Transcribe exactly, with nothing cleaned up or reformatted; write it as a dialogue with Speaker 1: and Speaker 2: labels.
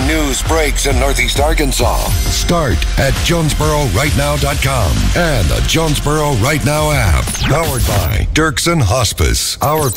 Speaker 1: news breaks in Northeast Arkansas. Start at Jonesboro Right Now dot com and the Jonesboro Right Now app. Powered by Dirksen Hospice. Our